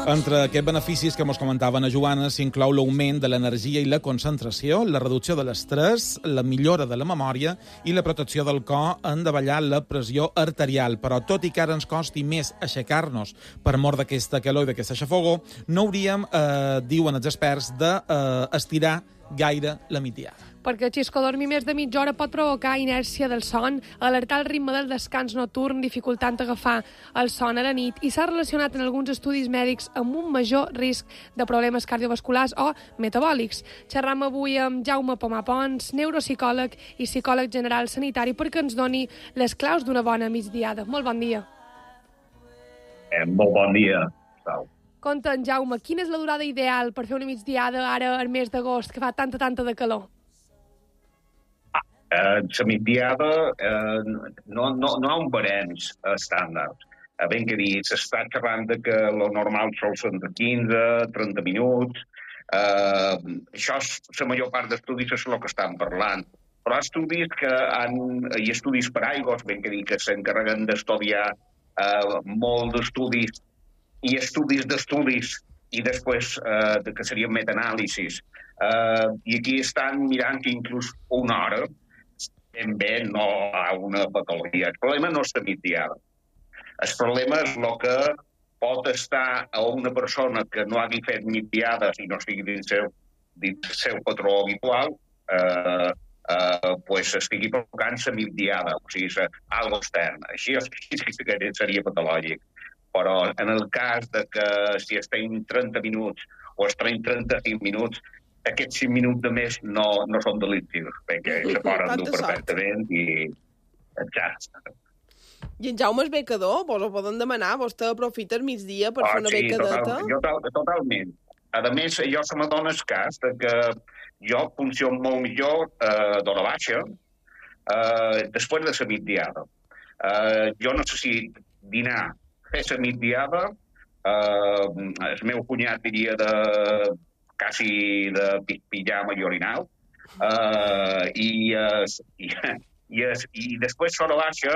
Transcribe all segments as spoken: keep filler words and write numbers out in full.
Entre aquests beneficis que ens comentaven a Joana s'inclou l'augment de l'energia i la concentració, la reducció de l'estrès, la millora de la memòria i la protecció del cor en davallar la pressió arterial. Però tot i que ara ens costi més aixecar-nos per mort d'aquesta calor i d'aquesta xafogor, no hauríem, eh, diuen els experts, d'estirar eh, gaire la migdiada. Perquè, Xisco, dormir més de mitja hora pot provocar inèrcia del son, alertar el ritme del descans nocturn, dificultant agafar el son a la nit, i s'ha relacionat en alguns estudis mèdics amb un major risc de problemes cardiovasculars o metabòlics. Xerram avui amb Jaume Pomar-Pons, neuropsicòleg i psicòleg general sanitari, perquè ens doni les claus d'una bona migdiada. Molt bon dia. Eh, molt bon dia. Sal. Conta'n, Jaume, quina és la durada ideal per fer una migdiada ara al mes d'agost, que fa tanta, tanta de calor? Eh, la migdiada eh, no, no, no hi ha un barems estàndard. Eh, ben que dir, s'està xerrant de que lo normal sol són de quinze a trenta minuts. Eh, això és la major part d'estudis és el que estan parlant. Però hi ha estudis que han, hi ha estudis per aigües, ben que dir, que s'encarreguen d'estudiar eh, molt d'estudis i estudis d'estudis i després eh, de que serien metanàlisis. Eh, I aquí estan mirant que inclús una hora ben bé no hi ha una patologia. El problema no és la migdiada. El problema és el que pot estar a una persona que no hagi fet migdiades i no estigui dins el seu, dins el seu patró habitual, eh, eh, pues estigui provocant la migdiada, o sigui, algo extern. Així, així que seria patològic. Però en el cas de que si estem trenta minuts o estem trenta-cinc minuts, aquests cinc minuts de més no, no són delictius, perquè se poden dur perfectament i ja. I en Jaume és becador? Vos ho poden demanar? Vostè aprofita el migdia per oh, fer una sí, becadeta? Total, jo, totalment. A més, jo se m'adona el cas que jo funciono molt millor eh, d'hora baixa eh, després de la migdiada. Eh, jo necessito dinar, fer la migdiada, eh, el meu cunyat diria de quasi de pijama i orinal, uh, i, uh, i, i, i després s'hora baixa.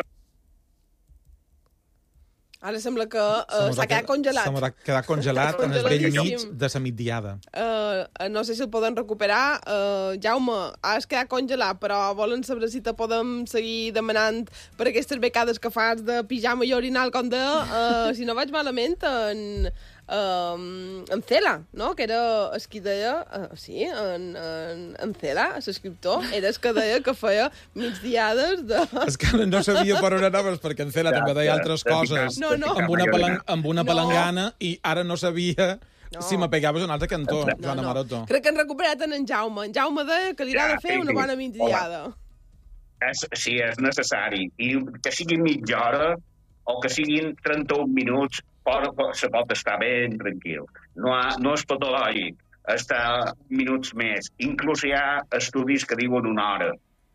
Ara sembla que uh, s'ha quedat congelat. S'ha quedat congelat en el vell mig de la migdiada. Uh, no sé si el poden recuperar. Uh, Jaume, has quedat congelat, però volen saber si te podem seguir demanant per aquestes becades que fas de pijama i orinal, com de, uh, si no vaig malament, en... Uh, en Cela, no? Que era el que deia, uh, sí, en, en, en Cela, l'escriptor, era el que deia que feia migdiades de... És que no sabia per on anaves, perquè en Cela ja, també deia ja, altres ja, coses no, no. amb una, palang amb una no. palangana, i ara no sabia no. si m'apegaves un altre cantó, no, Joana no. Maroto. Crec que han recuperat en en Jaume. En Jaume deia que li ha ja, de fer sí, una bona migdiada. És, sí, és necessari. I que sigui mitja hora o que siguin trenta-un minuts, però se pot estar ben tranquil. No, ha, no és patològic estar minuts més. Inclús hi ha estudis que diuen una hora.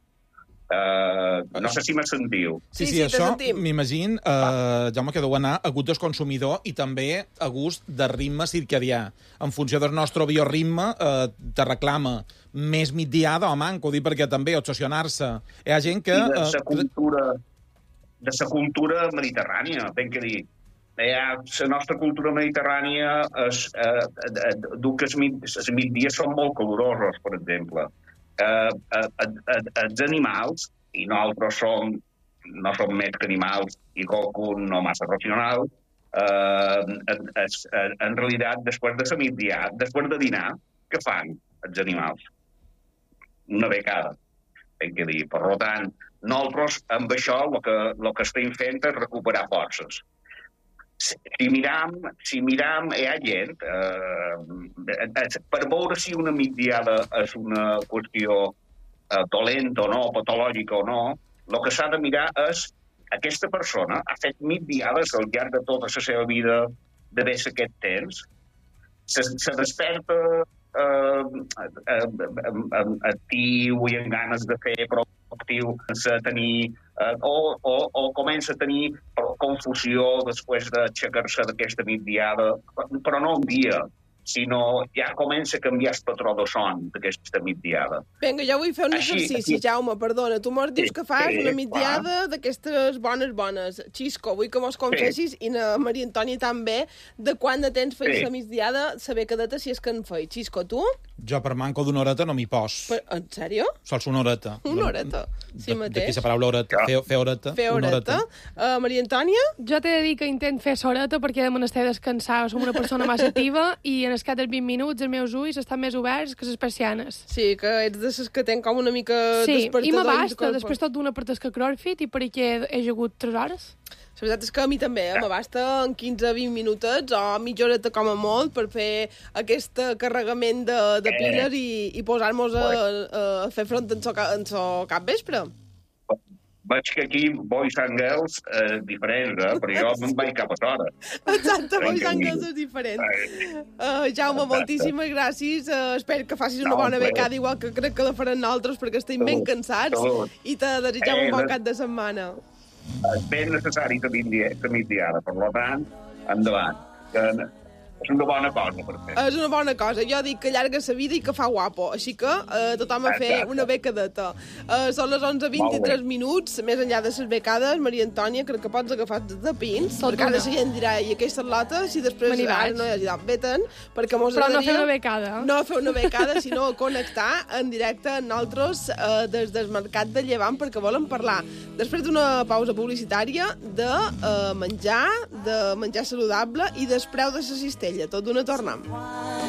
Uh, no sé si me sentiu. Sí, sí, sí, això m'imagino, uh, Jaume, que deu anar a gust del consumidor i també a gust del ritme circadià. En funció del nostre bioritme, uh, te reclama més migdiada o manco, dir perquè també obsessionar-se. Hi ha gent que... I de la cultura, de la cultura mediterrània, ben que dir. La nostra cultura mediterrània és, eh, eh, diu que els migdies són molt calorosos, per exemple. Eh, eh, eh, els animals, i nosaltres som, no som més que animals i qualcun no massa racional, eh, es, eh, en realitat, després de la migdiada, després de dinar, què fan els animals? Una becada, hem de dir. Per tant, nosaltres amb això el que, el que estem fent és recuperar forces. Si miram, si miram, hi ha gent, eh, per veure si una migdiada és una qüestió eh, dolenta o no, patològica o no, el que s'ha de mirar és aquesta persona ha fet migdiades al llarg de tota la seva vida de des aquest temps, se, se desperta eh, eh, actiu i amb ganes de fer prou actiu, sense tenir, eh, o, o, o comença a tenir confusió després d'aixecar-se d'aquesta migdiada, però no un dia, sinó ja comença a canviar el patró de son d'aquesta migdiada. Vinga, jo vull fer un Així, exercici, així. Jaume, perdona. Tu mos dius Sí, que fas sí, una migdiada clar. d'aquestes bones, bones. Xisco, vull que mos confessis, i na Maria Antònia també, de quant de temps feis Sí. la migdiada, saber cadeta si és que en feis. Xisco, tu? Jo per manco d'una horeta no m'hi pos. Per, en sèrio? Sols una horeta. Una horeta? Sí mateix? D'aquí la paraula horeta. Ja. Fer, fer horeta. Fer una horeta. Uh, Maria Antònia? Jo t'he de dir que intent fer soreta perquè de menester descansar. Som una persona massa activa i en escat dels vint minuts els meus ulls estan més oberts que les persianes. Sí, que ets de ses que tenen com una mica Sí, despertador. i m'abasta. dins Després tot d'una per tasca CrossFit i per aquí he jugut tres hores. La veritat és que a mi també, eh? m'abasta en quinze a vint minutets o mitja horeta com a molt per fer aquest carregament de, de piles i, i posar-nos a, a fer front en so, en so cap vespre. Veig que aquí bois angels eh, diferents, eh? però jo me'n vaig cap a l'hora. Exacte, Vinga, bois angles vinga. és diferent. Eh, Uh, Jaume, Exacte. moltíssimes gràcies. Uh, espero que facis una No, bona res. becada, igual que crec que la farem nosaltres, perquè estem ben Salut, cansats. salut. I te desitgem Eh, un bon la- cap de setmana. És ben necessari la migdia- la migdiada, per tant, endavant. Que és una bona cosa per fer. És una bona cosa. Jo dic que allarga la vida i que fa guapo. Així que uh, tothom a fer Exacte. una becadeta. Uh, són les onze vint-i-tres Molt bé. minuts. Més enllà de les becades, Maria Antònia, crec que pots agafar de pins. Tot perquè ara una. la gent dirà, i aquestes lotes, si després Me n'hi ara vaig. no hi hagi dat veten, perquè mos Però no agradaria- fer una becada. eh? No a fer una becada, sinó a connectar en directe amb nosaltres eh, des del Mercat de Llevant, perquè volem parlar, després d'una pausa publicitària, de eh, menjar, de menjar saludable i del preu de la cistella. Tot d'una tornem.